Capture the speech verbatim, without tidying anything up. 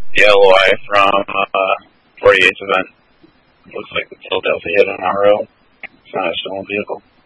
the L O I from uh, forty-eighth event. Looks like the Philadelphia hit an R O. It's not a stolen vehicle.